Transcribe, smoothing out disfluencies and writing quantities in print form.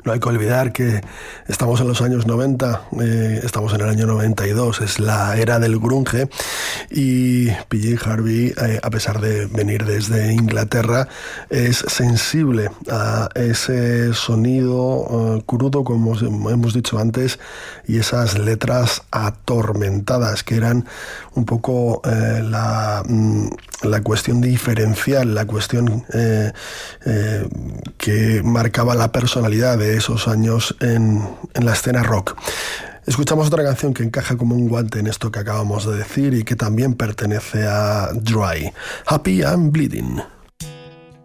No hay que olvidar que estamos en los años 90, estamos en el año 92, es la era del grunge, y PJ Harvey, a pesar de venir desde Inglaterra, es sensible a ese sonido crudo, como hemos dicho antes, y esas letras atormentadas que eran un poco la cuestión diferencial, la cuestión que marcaba la personalidad de esos años en la escena rock. Escuchamos otra canción que encaja como un guante en esto que acabamos de decir y que también pertenece a Dry, Happy I'm Bleeding.